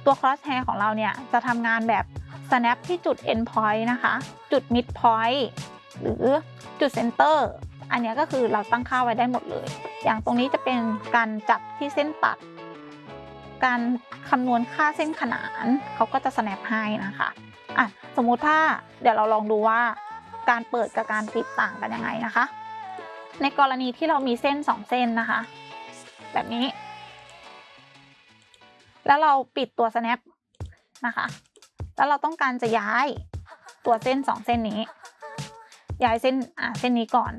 ตัว crosshair ของเราเนี่ยจะทำงานแบบ snap ที่จุด end point นะคะจุด mid point หรือจุด center อันนี้ก็คือเราตั้งค่าไว้ได้หมดเลยอย่างตรงนี้จะเป็นการจับที่เส้นตัดการคำนวณค่าเส้นขนานเขาก็จะ snap ให้นะคะสมมุติถ้าเดี๋ยวเราลองดูว่าการเปิดกับการปิดต่างกันยังไงนะคะในกรณีที่เรามีเส้น2เส้นนะคะแบบนี้แล้วเราปิดตัว snap นะคะแล้วเราต้องการจะย้ายตัวเส้น2เส้นนี้ย้ายเส้นนี้ก่อน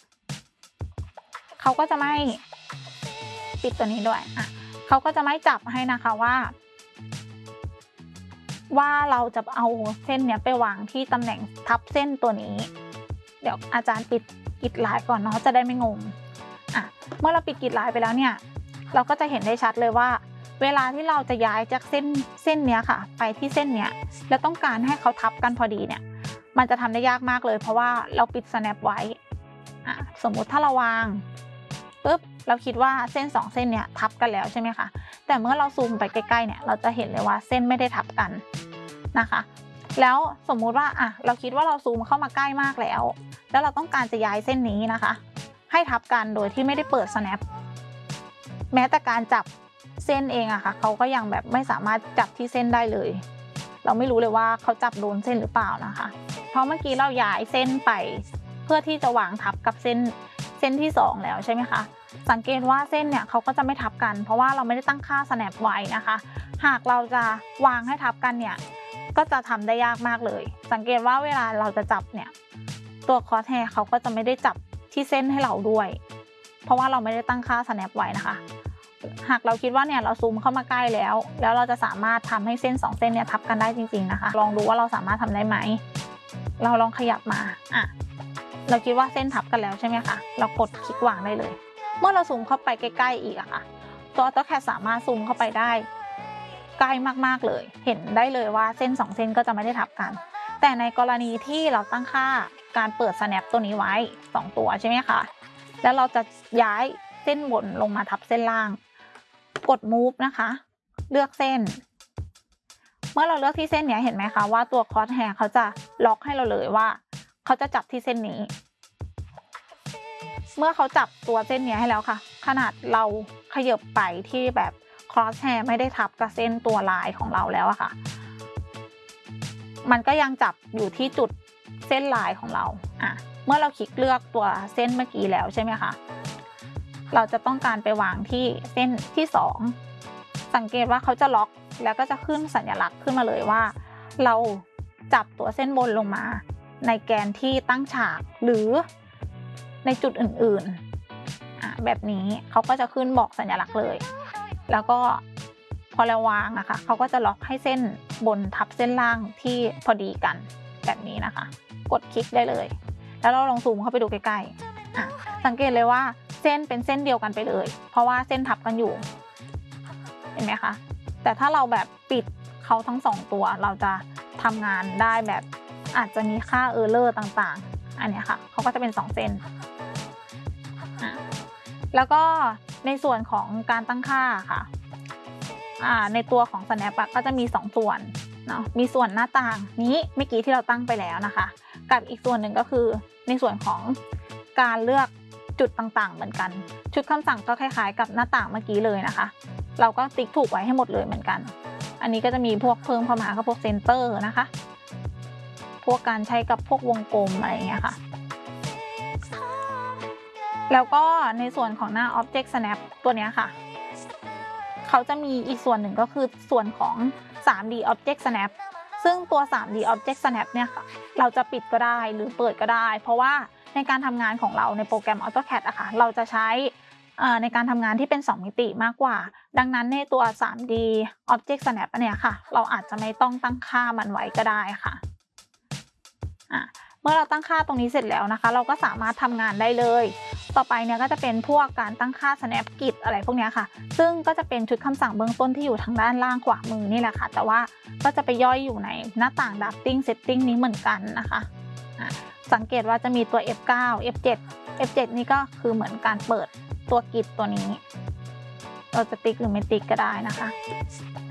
เขาก็จะไม่ปิดตัวนี้ด้วยเขาก็จะไม่จับให้นะคะว่าเราจะเอาเส้นเนี้ยไปวางที่ตำแหน่งทับเส้นตัวนี้เดี๋ยวอาจารย์ปิดกริดลายก่อนเนาะจะได้ไม่งงเมื่อเราปิดกริดลายไปแล้วเนี่ยเราก็จะเห็นได้ชัดเลยว่าเวลาที่เราจะย้ายจากเส้นเนี้ยค่ะไปที่เส้นเนี้ยแล้วต้องการให้เขาทับกันพอดีเนี่ยมันจะทำได้ยากมากเลยเพราะว่าเราปิด snap ไว้สมมุติถ้าเราวางปุ๊บเราคิดว่าเส้น2เส้นเนี้ยทับกันแล้วใช่ไหมคะแต่เมื่อเราซูมไปใกล้ๆเนี่ยเราจะเห็นเลยว่าเส้นไม่ได้ทับกันนะคะแล้วสมมุติว่าเราคิดว่าเราซูมเข้ามาใกล้มากแล้วเราต้องการจะย้ายเส้นนี้นะคะให้ทับกันโดยที่ไม่ได้เปิด snap แม้แต่การจับเส้นเองค่ะเขาก็ยังแบบไม่สามารถจับที่เส้นได้เลยเราไม่รู้เลยว่าเขาจับโดนเส้นหรือเปล่านะคะเพราะเมื่อกี้เราย้ายเส้นไปเพื่อที่จะวางทับกับเส้นที่2แล้วใช่ไหมคะสังเกตว่าเส้นเนี่ยเขาก็จะไม่ทับกันเพราะว่าเราไม่ได้ตั้งค่า snap ไว้นะคะหากเราจะวางให้ทับกันเนี่ยก็จะทำได้ยากมากเลยสังเกตว่าเวลาเราจะจับเนี่ยตัว crosshair เขาก็จะไม่ได้จับที่เส้นให้เราด้วยเพราะว่าเราไม่ได้ตั้งค่า snap ไว้นะคะหากเราคิดว่าเนี่ยเราซูมเข้ามาใกล้แล้วเราจะสามารถทำให้เส้น2เส้นเนี่ยทับกันได้จริงๆนะคะลองดูว่าเราสามารถทำได้ไหมเราลองขยับมาเราคิดว่าเส้นทับกันแล้วใช่ไหมคะเรากดคลิกวางได้เลยเมื่อเราซูมเข้าไปใกล้ๆอีกค่ะตัว AutoCAD สามารถซูมเข้าไปได้ใกล้มากๆเลยเห็นได้เลยว่าเส้น2เส้นก็จะไม่ได้ทับกันแต่ในกรณีที่เราตั้งค่าการเปิด snap ตัวนี้ไว้2ตัวใช่ไหมคะแล้วเราจะย้ายเส้นบนลงมาทับเส้นล่างกด move นะคะเลือกเส้นเมื่อเราเลือกที่เส้นนี้เห็นไหมคะว่าตัว crosshair เขาจะล็อกให้เราเลยว่าเขาจะจับที่เส้นนี้เมื่อเขาจับตัวเส้นนี้ให้แล้วค่ะขนาดเราขยับไปที่แบบ crosshair ไม่ได้ทับกับเส้นตัวลายของเราแล้วค่ะมันก็ยังจับอยู่ที่จุดเส้นลายของเราเมื่อเราคลิกเลือกตัวเส้นเมื่อกี้แล้วใช่ไหมคะเราจะต้องการไปวางที่เส้นที่2สังเกตว่าเขาจะล็อกแล้วก็จะขึ้นสัญลักษณ์ขึ้นมาเลยว่าเราจับตัวเส้นบนลงมาในแกนที่ตั้งฉากหรือในจุดอื่นๆแบบนี้เขาก็จะขึ้นบอกสัญลักษณ์เลยแล้วก็พอเราวางนะคะเขาก็จะล็อกให้เส้นบนทับเส้นล่างที่พอดีกันแบบนี้นะคะกดคลิกได้เลยแล้วเราลองซูมเข้าไปดูใกล้ๆสังเกตเลยว่าเส้นเป็นเส้นเดียวกันไปเลยเพราะว่าเส้นทับกันอยู่เห็นไหมคะแต่ถ้าเราแบบปิดเขาทั้ง2ตัวเราจะทำงานได้แบบอาจจะมีค่าเออร์เลอร์ต่างๆอันนี้ค่ะเขาก็จะเป็น2เส้นแล้วก็ในส่วนของการตั้งค่าค่ะในตัวของ snap ก็จะมี2ส่วนเนาะมีส่วนหน้าต่างนี้เมื่อกี้ที่เราตั้งไปแล้วนะคะกับอีกส่วนหนึ่งก็คือในส่วนของการเลือกจุดต่างๆเหมือนกันชุดคำสั่งก็คล้ายๆกับหน้าต่างเมื่อกี้เลยนะคะเราก็ติ๊กถูกไว้ให้หมดเลยเหมือนกันอันนี้ก็จะมีพวกเพิ่มเข้ามาก็พวกเซนเตอร์นะคะพวกการใช้กับพวกวงกลมอะไรอย่างเงี้ยค่ะแล้วก็ในส่วนของหน้า Object Snap ตัวนี้ค่ะเขาจะมีอีกส่วนหนึ่งก็คือส่วนของ 3D Object Snap ซึ่งตัว 3D Object Snap เนี่ยค่ะเราจะปิดก็ได้หรือเปิดก็ได้เพราะว่าในการทำงานของเราในโปรแกรม AutoCAD อะค่ะเราจะใช้ในการทำงานที่เป็น2มิติมากกว่าดังนั้นในตัว 3D Object Snap เนี่ยค่ะเราอาจจะไม่ต้องตั้งค่ามันไว้ก็ได้ค่ะเมื่อเราตั้งค่าตรงนี้เสร็จแล้วนะคะเราก็สามารถทำงานได้เลยต่อไปเนี่ยก็จะเป็นพวกการตั้งค่า snap grid อะไรพวกนี้ค่ะซึ่งก็จะเป็นชุดคำสั่งเบื้องต้นที่อยู่ทางด้านล่างขวามือนี่แหละค่ะแต่ว่าก็จะไปย่อยอยู่ในหน้าต่าง drafting setting นี้เหมือนกันนะคะสังเกตว่าจะมีตัว F9 F7 นี่ก็คือเหมือนการเปิดตัว grid ตัวนี้เราจะติ๊กหรือไม่ติ๊กก็ได้นะคะ